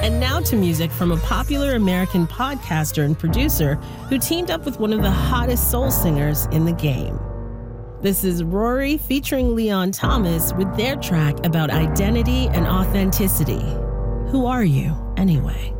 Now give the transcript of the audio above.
And now to music from a popular American podcaster and producer who teamed up with one of the hottest soul singers in the game. This is Rory featuring Leon Thomas with their track about identity and authenticity. Who are you, anyway?